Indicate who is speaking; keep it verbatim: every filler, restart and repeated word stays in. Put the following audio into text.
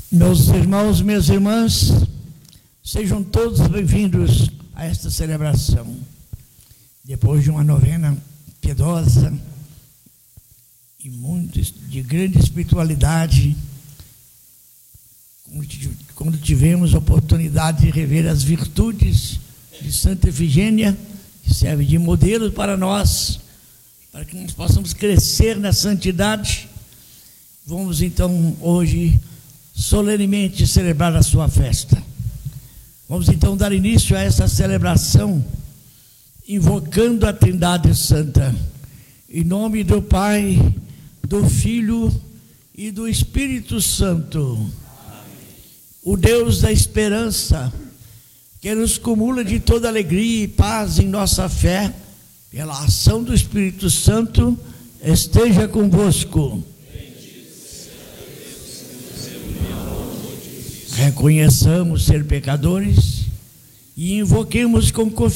Speaker 1: Meus irmãos, minhas irmãs, sejam todos bem-vindos a esta celebração. Depois de uma novena piedosa e muito de grande espiritualidade, quando tivemos a oportunidade de rever as virtudes de Santa Efigênia, que serve de modelo para nós, para que nós possamos crescer na santidade, vamos então hoje solenemente celebrar a sua festa. Vamos então dar início a essa celebração, invocando a Trindade Santa, em nome do Pai, do Filho e do Espírito Santo. Amém. O Deus da esperança, que nos cumula de toda alegria e paz em nossa fé, pela ação do Espírito Santo, esteja convosco. Reconheçamos ser pecadores e invoquemos com confiança